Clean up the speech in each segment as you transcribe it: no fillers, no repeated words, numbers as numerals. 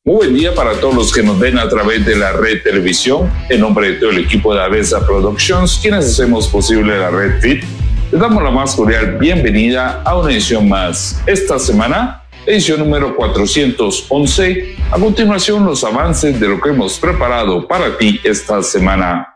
Muy buen día para todos los que nos ven a través de la red televisión. En nombre de todo el equipo de Avesa Productions, quienes hacemos posible la red Fit, les damos la más cordial bienvenida a una edición más. Esta semana, edición número 411. A continuación, los avances de lo que hemos preparado para ti esta semana.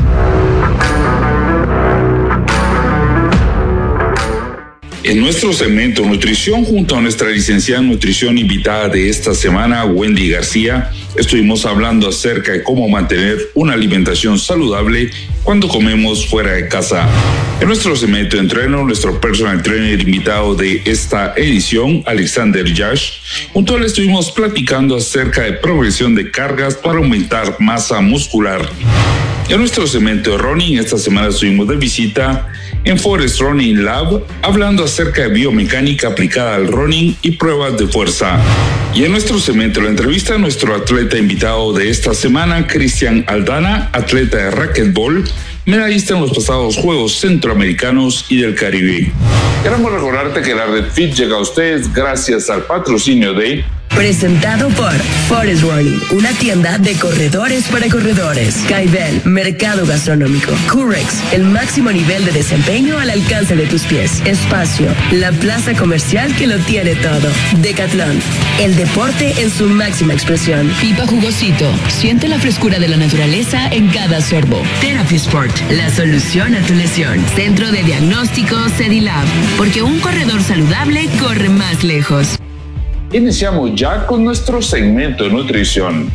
En nuestro segmento Nutrición, junto a nuestra licenciada en nutrición invitada de esta semana, Wendy García, estuvimos hablando acerca de cómo mantener una alimentación saludable cuando comemos fuera de casa. En nuestro segmento Entreno, nuestro personal trainer invitado de esta edición, Alexander Yash, junto a él estuvimos platicando acerca de progresión de cargas para aumentar masa muscular. En nuestro segmento de Running, esta semana estuvimos de visita en Forest Running Lab, hablando acerca de biomecánica aplicada al running y pruebas de fuerza. Y en nuestro segmento de la entrevista, nuestro atleta invitado de esta semana, Cristian Aldana, atleta de racquetball, medallista en los pasados Juegos Centroamericanos y del Caribe. Queremos recordarte que la Red Fit llega a ustedes gracias al patrocinio de... Presentado por Forest Running, una tienda de corredores para corredores. Caibel, mercado gastronómico. Curex, el máximo nivel de desempeño al alcance de tus pies. Espacio, la plaza comercial que lo tiene todo. Decathlon, el deporte en su máxima expresión. Pipa Jugosito, siente la frescura de la naturaleza en cada sorbo. Therapy Sport, la solución a tu lesión. Centro de diagnóstico Cedilab, porque un corredor saludable corre más lejos. Iniciamos ya con nuestro segmento de nutrición.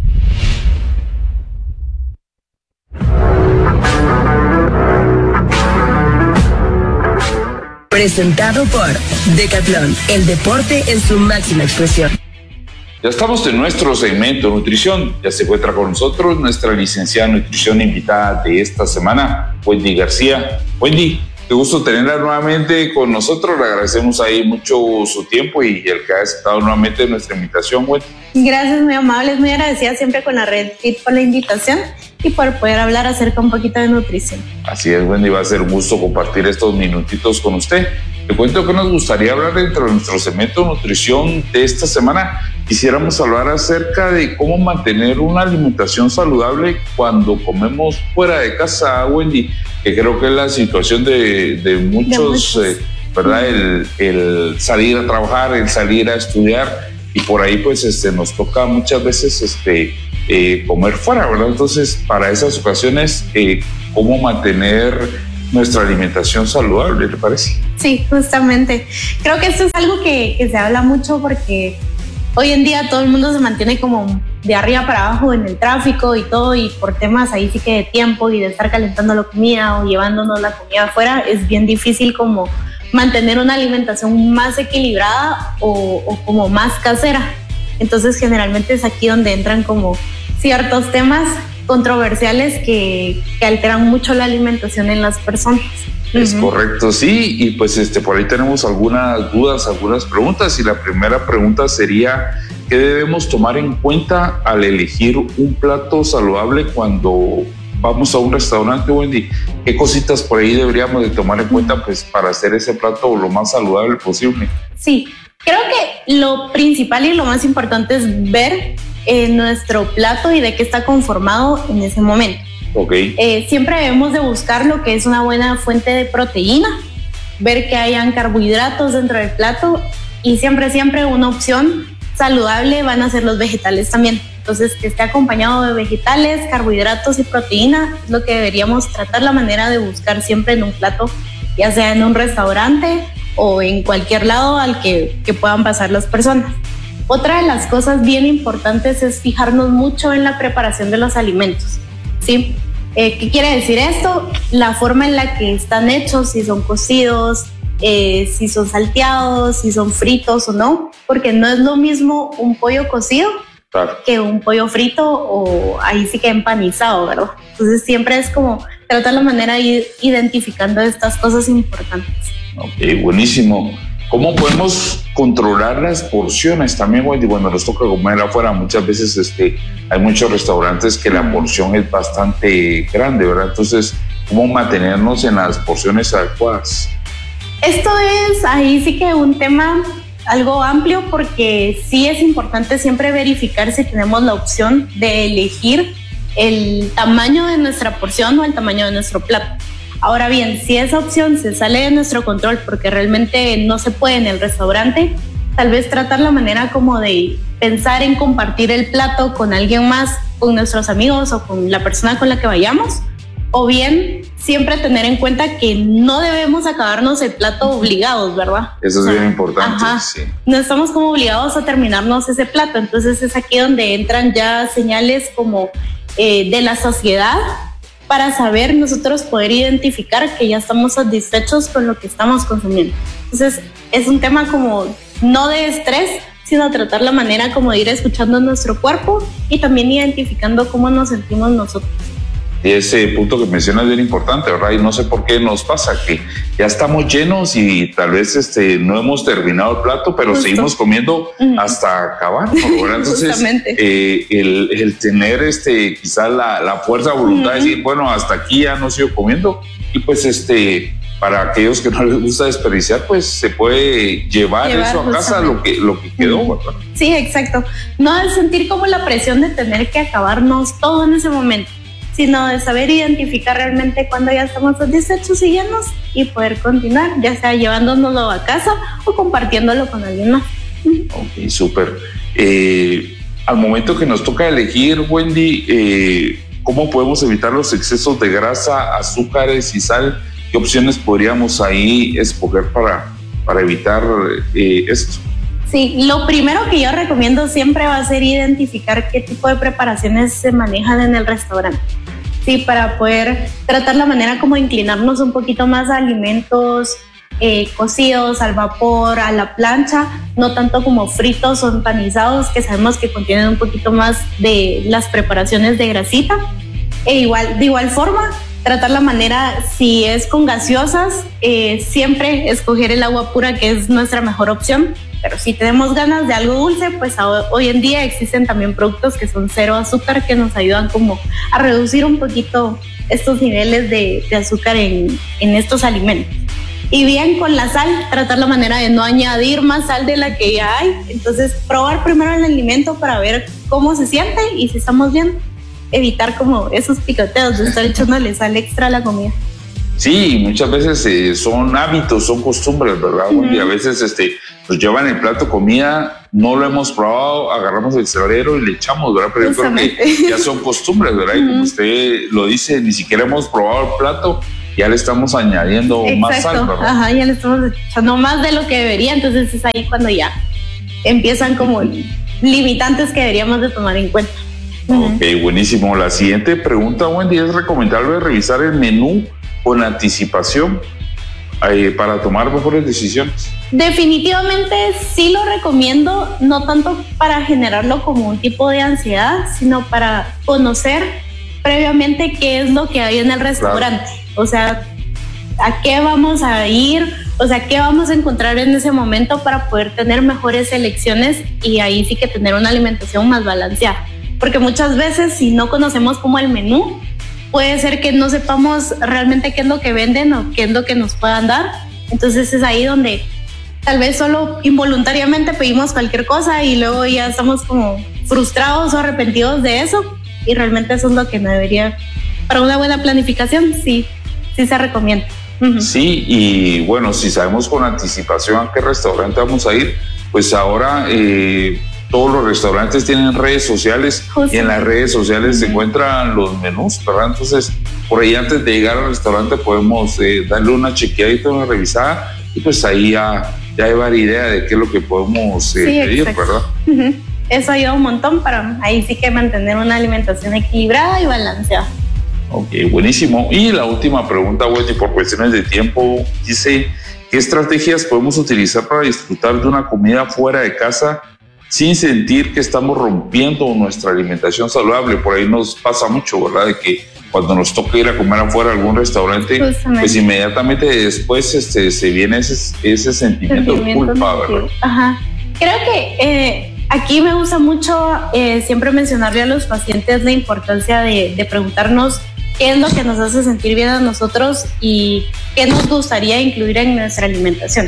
Presentado por Decathlon, el deporte en su máxima expresión. Ya estamos en nuestro segmento de nutrición. Ya se encuentra con nosotros nuestra licenciada en nutrición invitada de esta semana, Wendy García. Wendy, qué gusto tenerla nuevamente con nosotros. Le agradecemos ahí mucho su tiempo y el que ha aceptado nuevamente nuestra invitación, Wendy. Gracias, muy amables, muy agradecida siempre con la Red Fit por la invitación y por poder hablar acerca un poquito de nutrición. Así es, Wendy, va a ser un gusto compartir estos minutitos con usted. Te cuento que nos gustaría hablar dentro de nuestro segmento de nutrición de esta semana. Quisiéramos hablar acerca de cómo mantener una alimentación saludable cuando comemos fuera de casa, Wendy, que creo que es la situación de muchos, ¿verdad? El salir a trabajar, el salir a estudiar, y por ahí pues nos toca muchas veces comer fuera, ¿verdad? Entonces, para esas ocasiones, ¿cómo mantener nuestra alimentación saludable, te parece? Sí, justamente. Creo que esto es algo que se habla mucho porque hoy en día todo el mundo se mantiene como de arriba para abajo en el tráfico y todo, y por temas ahí sí que de tiempo y de estar calentando la comida o llevándonos la comida afuera, es bien difícil como mantener una alimentación más equilibrada o como más casera. Entonces generalmente es aquí donde entran como ciertos temas controversiales que alteran mucho la alimentación en las personas. Es correcto, sí, y pues por ahí tenemos algunas dudas, algunas preguntas, y la primera pregunta sería: ¿qué debemos tomar en cuenta al elegir un plato saludable cuando vamos a un restaurante, Wendy? ¿Qué cositas por ahí deberíamos de tomar en cuenta pues para hacer ese plato lo más saludable posible? Sí, creo que lo principal y lo más importante es ver nuestro plato y de qué está conformado en ese momento. Okay. Siempre debemos de buscar lo que es una buena fuente de proteína, ver que hayan carbohidratos dentro del plato, y siempre una opción saludable van a ser los vegetales también. Entonces, que esté acompañado de vegetales, carbohidratos y proteína es lo que deberíamos tratar, la manera de buscar siempre en un plato, ya sea en un restaurante o en cualquier lado al que puedan pasar las personas. Otra de las cosas bien importantes es fijarnos mucho en la preparación de los alimentos, ¿sí? ¿Qué quiere decir esto? La forma en la que están hechos, si son cocidos, si son salteados, si son fritos o no, porque no es lo mismo un pollo cocido, claro, que un pollo frito o ahí sí que empanizado, ¿verdad? Entonces siempre es como tratar la manera de ir identificando estas cosas importantes. Ok, buenísimo. ¿Cómo podemos controlar las porciones también, Wendy? Bueno, nos toca comer afuera. Muchas veces hay muchos restaurantes que la porción es bastante grande, ¿verdad? Entonces, ¿cómo mantenernos en las porciones adecuadas? Esto es ahí sí que un tema algo amplio porque sí es importante siempre verificar si tenemos la opción de elegir el tamaño de nuestra porción o el tamaño de nuestro plato. Ahora bien, si esa opción se sale de nuestro control porque realmente no se puede en el restaurante, tal vez tratar la manera como de pensar en compartir el plato con alguien más, con nuestros amigos o con la persona con la que vayamos, o bien siempre tener en cuenta que no debemos acabarnos el plato obligados, ¿verdad? Eso es bien importante. Sí. No estamos como obligados a terminarnos ese plato, entonces es aquí donde entran ya señales como de la sociedad, para saber nosotros poder identificar que ya estamos satisfechos con lo que estamos consumiendo. Entonces es un tema como no de estrés, sino tratar la manera como de ir escuchando nuestro cuerpo y también identificando cómo nos sentimos nosotros. Y ese punto que mencionas es bien importante, ¿verdad? Y no sé por qué nos pasa, que ya estamos llenos y tal vez no hemos terminado el plato, pero seguimos comiendo hasta acabar, ¿verdad? Entonces, el tener quizás la fuerza de voluntad de decir, bueno, hasta aquí ya no sigo comiendo, y pues para aquellos que no les gusta desperdiciar, pues se puede llevar eso a casa, lo que quedó, ¿verdad? Sí, exacto. No es sentir como la presión de tener que acabarnos todo en ese momento, sino de saber identificar realmente cuando ya estamos satisfechos y llenos y poder continuar, ya sea llevándonoslo a casa o compartiéndolo con alguien más. Ok, súper. Al momento que nos toca elegir, Wendy, ¿cómo podemos evitar los excesos de grasa, azúcares y sal? ¿Qué opciones podríamos ahí escoger para evitar esto? Sí, lo primero que yo recomiendo siempre va a ser identificar qué tipo de preparaciones se manejan en el restaurante. Sí, para poder tratar la manera como de inclinarnos un poquito más a alimentos cocidos, al vapor, a la plancha, no tanto como fritos o empanizados, que sabemos que contienen un poquito más de las preparaciones de grasita. De igual forma, tratar la manera, si es con gaseosas, siempre escoger el agua pura, que es nuestra mejor opción. Pero si tenemos ganas de algo dulce, pues hoy en día existen también productos que son cero azúcar, que nos ayudan como a reducir un poquito estos niveles de azúcar en estos alimentos. Y bien, con la sal, tratar la manera de no añadir más sal de la que ya hay. Entonces, probar primero el alimento para ver cómo se siente y si estamos bien, evitar como esos picoteos de estar echándole sal extra a la comida. Sí, muchas veces son hábitos, son costumbres, ¿verdad? Y a veces nos llevan el plato de comida, no lo hemos probado, agarramos el cebrero y le echamos, ¿verdad? Pero yo creo que ya son costumbres, ¿verdad? Y como usted lo dice, ni siquiera hemos probado el plato, ya le estamos añadiendo más sal, ¿verdad? Ajá, ya le estamos echando más de lo que debería, entonces es ahí cuando ya empiezan como limitantes que deberíamos de tomar en cuenta. Ok, buenísimo. La siguiente pregunta, Wendy, ¿es recomendable revisar el menú con anticipación para tomar mejores decisiones? Definitivamente sí lo recomiendo, no tanto para generarlo como un tipo de ansiedad, sino para conocer previamente qué es lo que hay en el restaurante. Claro. O sea, a qué vamos a ir, o sea, qué vamos a encontrar en ese momento para poder tener mejores elecciones y ahí sí que tener una alimentación más balanceada. Porque muchas veces si no conocemos como el menú, puede ser que no sepamos realmente qué es lo que venden o qué es lo que nos puedan dar. Entonces es ahí donde tal vez solo involuntariamente pedimos cualquier cosa y luego ya estamos como frustrados o arrepentidos de eso, y realmente eso es lo que no debería. Para una buena planificación sí se recomienda. Sí, y bueno, si sabemos con anticipación a qué restaurante vamos a ir, pues ahora todos los restaurantes tienen redes sociales. Y en las redes sociales se encuentran los menús, ¿verdad? Entonces, por ahí antes de llegar al restaurante podemos darle una chequeadita, una revisada, y pues ahí ya hay varias ideas de qué es lo que podemos pedir, ¿verdad? Eso ayuda un montón para ahí sí que mantener una alimentación equilibrada y balanceada. Ok, buenísimo. Y la última pregunta, Wendy, por cuestiones de tiempo, dice, ¿qué estrategias podemos utilizar para disfrutar de una comida fuera de casa sin sentir que estamos rompiendo nuestra alimentación saludable? Por ahí nos pasa mucho, ¿verdad? De que cuando nos toca ir a comer afuera a algún restaurante, pues inmediatamente después se viene ese sentimiento de culpa, ¿verdad? Ajá. Creo que aquí me gusta mucho siempre mencionarle a los pacientes la importancia de preguntarnos qué es lo que nos hace sentir bien a nosotros y qué nos gustaría incluir en nuestra alimentación.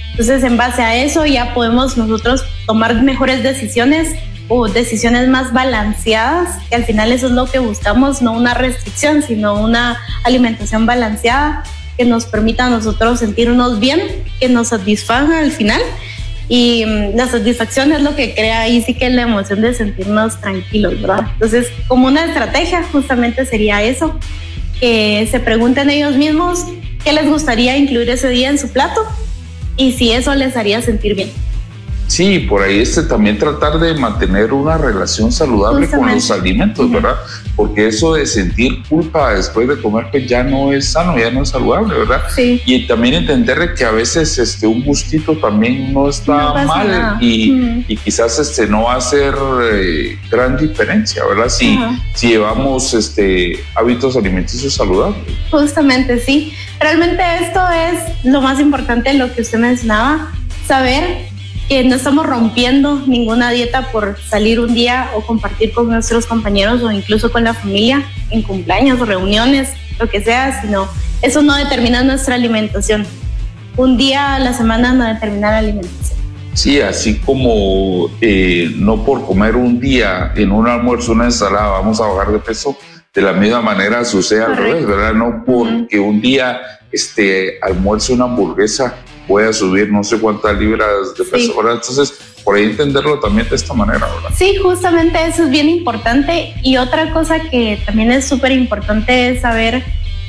Entonces, en base a eso ya podemos nosotros tomar mejores decisiones o decisiones más balanceadas, que al final eso es lo que buscamos, no una restricción, sino una alimentación balanceada que nos permita a nosotros sentirnos bien, que nos satisfaga al final. Y la satisfacción es lo que crea ahí sí que la emoción de sentirnos tranquilos, ¿verdad? Entonces, como una estrategia justamente sería eso, que se pregunten ellos mismos qué les gustaría incluir ese día en su plato y si eso les haría sentir bien. Sí, por ahí también tratar de mantener una relación saludable con los alimentos, ¿verdad? Porque eso de sentir culpa después de comer pues ya no es sano, ya no es saludable, ¿verdad? Sí. Y también entender que a veces un gustito también no está mal y quizás no va a hacer gran diferencia, ¿verdad? Si llevamos hábitos alimenticios saludables. Justamente, sí. Realmente esto es lo más importante, lo que usted mencionaba, saber que no estamos rompiendo ninguna dieta por salir un día o compartir con nuestros compañeros o incluso con la familia en cumpleaños o reuniones, lo que sea, sino eso no determina nuestra alimentación. Un día a la semana no determina la alimentación. Sí, así como no por comer un día en un almuerzo una ensalada vamos a bajar de peso, de la misma manera sucede al revés, ¿verdad? No porque un día almuerzo una hamburguesa voy a subir no sé cuántas libras de peso, ¿verdad? Entonces, por ahí entenderlo también de esta manera, ¿verdad? Sí, justamente eso es bien importante. Y otra cosa que también es súper importante es saber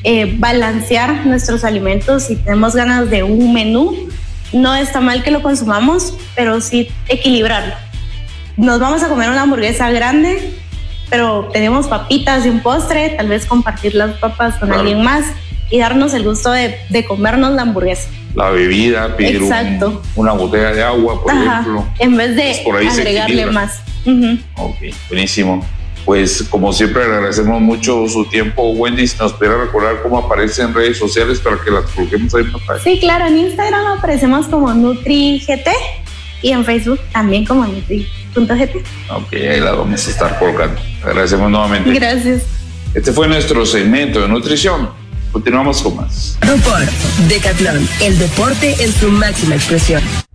balancear nuestros alimentos. Si tenemos ganas de un menú, no está mal que lo consumamos, pero sí equilibrarlo. Nos vamos a comer una hamburguesa grande, pero tenemos papitas y un postre, tal vez compartir las papas con alguien más y darnos el gusto de comernos la hamburguesa. La bebida, pedir una botella de agua, por ejemplo. En vez de agregarle más. Ok, buenísimo. Pues como siempre agradecemos mucho su tiempo, Wendy. Si nos pudiera recordar cómo aparece en redes sociales para que las coloquemos ahí en pantalla. Sí, claro, en Instagram aparecemos como NutriGT y en Facebook también como Nutri.gt. Ok, ahí la vamos a estar colocando. Agradecemos nuevamente. Gracias. Este fue nuestro segmento de nutrición. Continuamos con más. Rupor, Decathlon, el deporte en su máxima expresión.